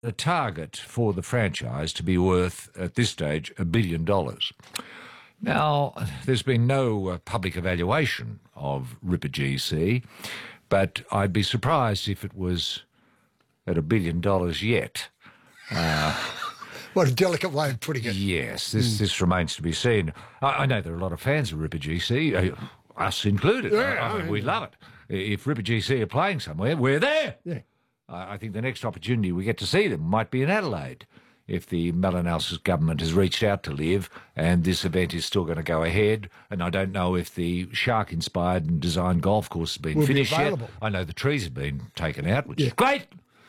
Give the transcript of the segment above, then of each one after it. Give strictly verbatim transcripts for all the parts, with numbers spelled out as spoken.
a target for the franchise to be worth, at this stage, a billion dollars. Now, there's been no uh, public evaluation of Ripper G C, but I'd be surprised if it was at a billion dollars yet. Uh, what a delicate way of putting it. Yes, this mm. this remains to be seen. I, I know there are a lot of fans of Ripper G C, uh, us included. Yeah, I, I mean, I we love it. If Ripper G C are playing somewhere, we're there. Yeah. I, I think the next opportunity we get to see them might be in Adelaide, if the Malinalsis government has reached out to Liv and this event is still going to go ahead. And I don't know if the shark-inspired and designed golf course has been Will finished be yet. I know the trees have been taken out, which yeah. is great.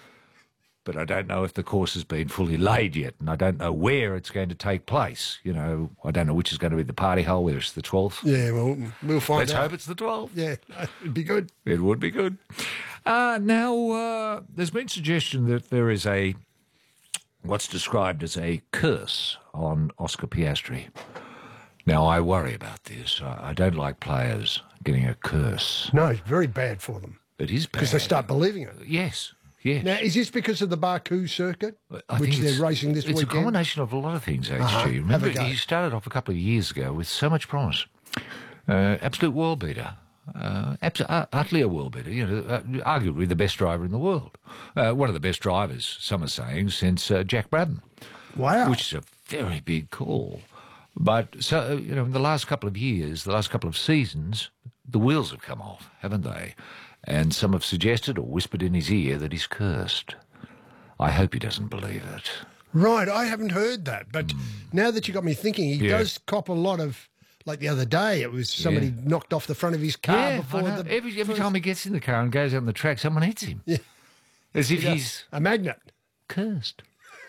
But I don't know if the course has been fully laid yet, and I don't know where it's going to take place. You know, I don't know which is going to be the party hole, whether it's the twelfth. Yeah, well, we'll find Let's out. Let's hope it's the twelfth. Yeah, it'd be good. It would be good. Uh, now, uh, there's been suggestion that there is a, what's described as a curse on Oscar Piastri. Now, I worry about this. I, I don't like players getting a curse. No, it's very bad for them. It is bad. Because they start believing it. Yes. Yes. Now, is this because of the Baku circuit, I which think they're racing this it's weekend? It's a combination of a lot of things, H G. Uh-huh. Remember, he started off a couple of years ago with so much promise. Uh, absolute world beater. Uh, abs- uh, utterly a world beater. You know, uh, arguably the best driver in the world. Uh, one of the best drivers, some are saying, since uh, Jack Brabham. Wow. Which is a very big call. But, so you know, in the last couple of years, the last couple of seasons, the wheels have come off, haven't they? And some have suggested or whispered in his ear that he's cursed. I hope he doesn't believe it. Right, I haven't heard that. But mm. now that you got me thinking, he yeah. does cop a lot of, like the other day, it was somebody yeah. knocked off the front of his car yeah, before the... Every, every time he gets in the car and goes out on the track, someone hits him. Yeah. As if yeah. he's... A magnet. Cursed.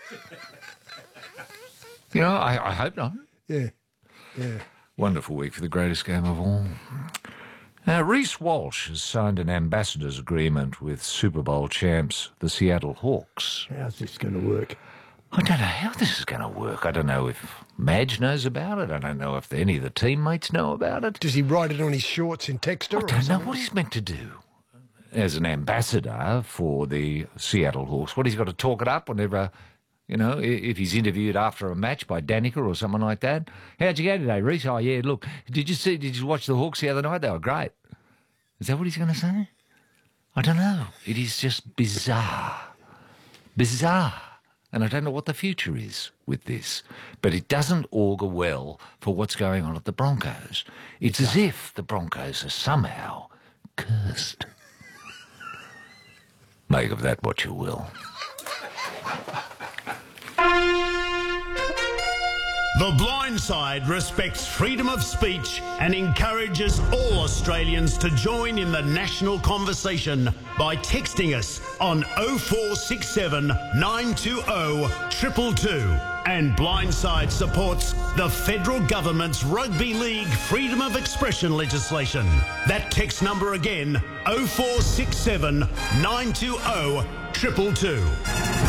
You know, I, I hope not. Yeah, yeah. Wonderful week for the greatest game of all. Now, Reece Walsh has signed an ambassador's agreement with Super Bowl champs, the Seattle Hawks. How's this going to work? I don't know how this is going to work. I don't know if Madge knows about it. I don't know if any of the teammates know about it. Does he write it on his shorts in Texter? I or don't something? know what he's meant to do as an ambassador for the Seattle Hawks. What, he's got to talk it up whenever... You know, if he's interviewed after a match by Danica or someone like that. How'd you go today, Reece? Oh, yeah, look, did you see, did you watch the Hawks the other night? They were great. Is that what he's going to say? I don't know. It is just bizarre. Bizarre. And I don't know what the future is with this. But it doesn't augur well for what's going on at the Broncos. It's as if the Broncos are somehow cursed. Make of that what you will. The Blind Side respects freedom of speech and encourages all Australians to join in the national conversation by texting us on oh four six seven, nine two oh, two two two. And Blindside supports the federal government's rugby league freedom of expression legislation. That text number again, oh four six seven, nine two oh, two two two.